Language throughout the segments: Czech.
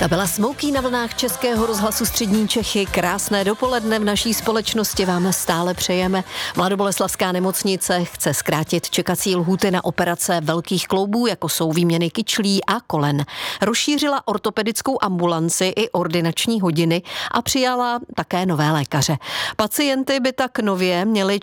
Ta byla Smokey na vlnách Českého rozhlasu Střední Čechy. Krásné dopoledne v naší společnosti vám stále přejeme. Mladoboleslavská nemocnice chce zkrátit čekací lhůty na operace velkých kloubů, jako jsou výměny kyčlí a kolen. Rozšířila ortopedickou ambulanci i ordinační hodiny a přijala také nové lékaře. Pacienti by tak nově měli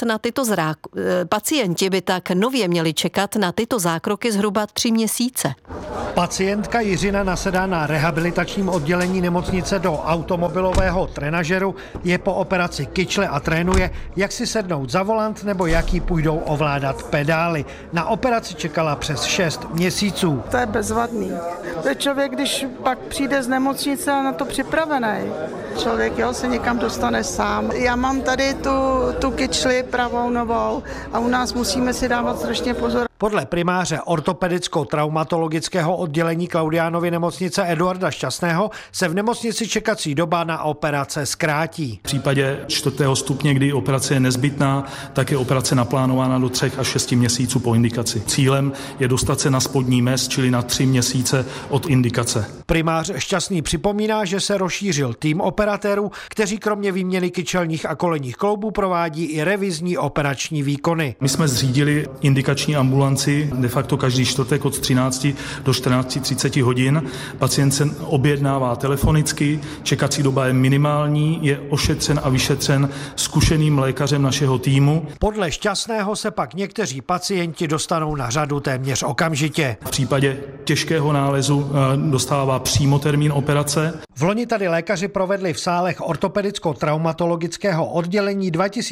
čekat na tyto zákroky zhruba 3 měsíce. Pacientka Jiřina nasedá na rehabilitačním oddělení nemocnice do automobilového trenažeru, je po operaci kyčle a trénuje, jak si sednout za volant nebo jak jí půjdou ovládat pedály. Na operaci čekala přes 6 měsíců. To je bezvadný. Člověk, když pak přijde z nemocnice a na to připravený, člověk se někam dostane sám. Já mám tady tu kyčli pravou novou a u nás musíme si dávat strašně pozor. Podle primáře ortopedicko-traumatologického oddělení Klaudiánovy nemocnice Eduarda Šťastného se v nemocnici čekací doba na operace zkrátí. V případě 4. stupně, kdy operace je nezbytná, tak je operace naplánována do 3 až 6 měsíců po indikaci. Cílem je dostat se na spodní mez, čili na 3 měsíce od indikace. Primář Šťastný připomíná, že se rozšířil tým operatérů, kteří kromě výměny kyčelních a kolenních kloubů provádí i revizní operační výkony. My jsme zřídili indikační ambulanci de facto každý čtvrtek od 13 do 14:30 hodin. Pacient se objednává telefonicky, čekací doba je minimální, je ošetřen a vyšetřen zkušeným lékařem našeho týmu. Podle Šťastného se pak někteří pacienti dostanou na řadu téměř okamžitě. V případě těžkého nálezu dostává přímo termín operace. Vloni tady lékaři provedli v sálech ortopedicko-traumatologického oddělení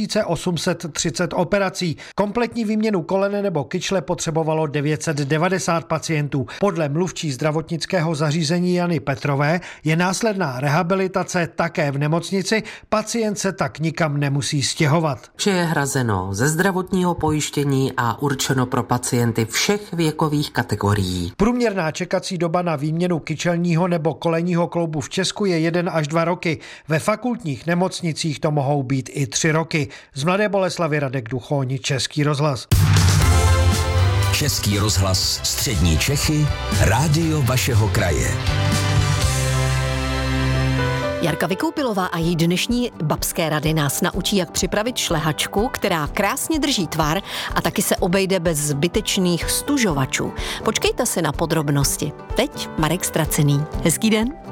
2830 operací. Kompletní výměnu kolene nebo kyčle potřebovalo 990 pacientů. Podle mluvčí zdravotnického zařízení Jany Petrové je následná rehabilitace také v nemocnici, pacient se tak nikam nemusí stěhovat. Vše je hrazeno ze zdravotního pojištění a určeno pro pacienty všech věkových kategorií. Průměrná čekací doba na výměnu kyčelního nebo kolenního kloubu v Česku je 1 až 2 roky. Ve fakultních nemocnicích to mohou být i 3 roky. Z Mladé Boleslavi Radek Duchoň, Český rozhlas. Český rozhlas Střední Čechy, rádio vašeho kraje. Jarka Vykoupilová a její dnešní babské rady nás naučí, jak připravit šlehačku, která krásně drží tvar a taky se obejde bez zbytečných stužovačů. Počkejte si na podrobnosti. Teď Marek Stracený. Hezký den.